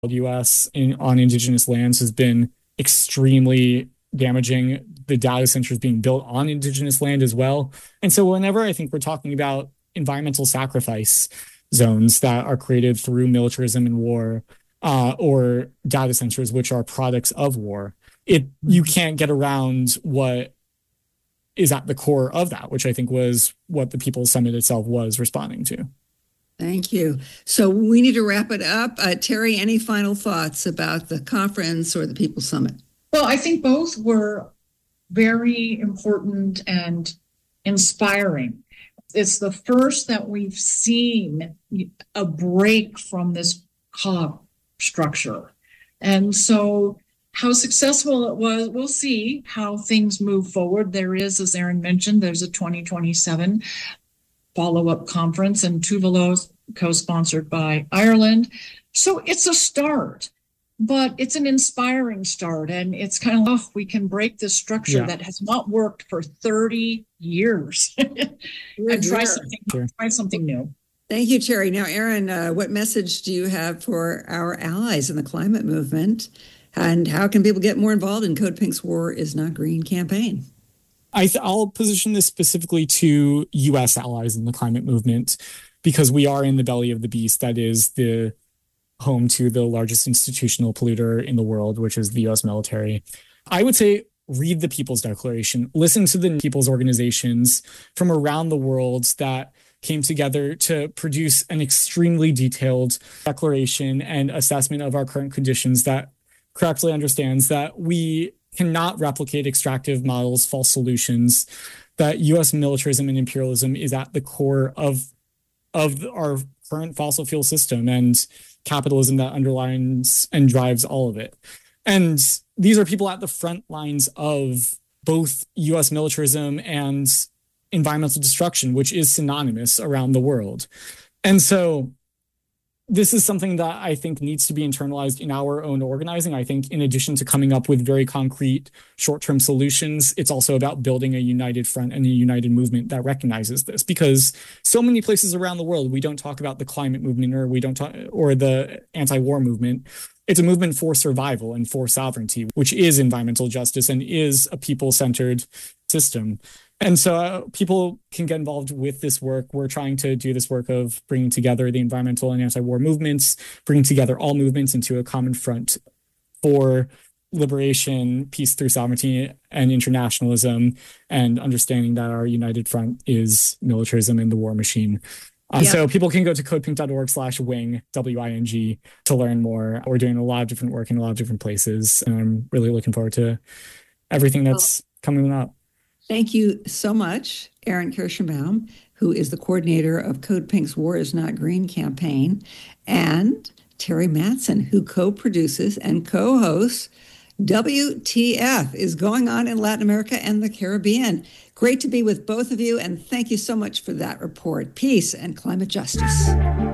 U.S. On indigenous lands has been extremely damaging. The data centers being built on indigenous land as well. And so whenever I think we're talking about environmental sacrifice zones that are created through militarism and war, or data centers, which are products of war, you can't get around what is at the core of that, which I think was what the People's Summit itself was responding to. Thank you. So we need to wrap it up. Terry, any final thoughts about the conference or the People's Summit? Well, I think both were very important and inspiring. It's the first that we've seen a break from this COG structure. And so how successful it was, we'll see how things move forward. There is, as Aaron mentioned, there's a 2027 follow-up conference in Tuvalu, co-sponsored by Ireland. So it's a start, but it's an inspiring start. And it's kind of, we can break this structure that has not worked for 30 years and try something new. Thank you, Terry. Now, Aaron, what message do you have for our allies in the climate movement? And how can people get more involved in Code Pink's War is Not Green campaign? I'll position this specifically to U.S. allies in the climate movement, because we are in the belly of the beast that is the home to the largest institutional polluter in the world, which is the U.S. military. I would say read the People's Declaration, listen to the people's organizations from around the world that came together to produce an extremely detailed declaration and assessment of our current conditions that correctly understands that we cannot replicate extractive models, false solutions, that U.S. militarism and imperialism is at the core of our current fossil fuel system and capitalism that underlines and drives all of it. And these are people at the front lines of both U.S. militarism and environmental destruction, which is synonymous around the world. And so this is something that I think needs to be internalized in our own organizing. I think in addition to coming up with very concrete short-term solutions, it's also about building a united front and a united movement that recognizes this, because so many places around the world, we don't talk about the climate movement or the anti-war movement. It's a movement for survival and for sovereignty, which is environmental justice and is a people-centered system. And so people can get involved with this work. We're trying to do this work of bringing together the environmental and anti-war movements, bringing together all movements into a common front for liberation, peace through sovereignty, and internationalism, and understanding that our united front is militarism and the war machine. So people can go to codepink.org/wing, W-I-N-G, to learn more. We're doing a lot of different work in a lot of different places, and I'm really looking forward to everything that's coming up. Thank you so much, Aaron Kirschenbaum, who is the coordinator of Code Pink's War is Not Green campaign, and Terry Mattson, who co-produces and co-hosts WTF is Going On in Latin America and the Caribbean. Great to be with both of you, and thank you so much for that report. Peace and climate justice.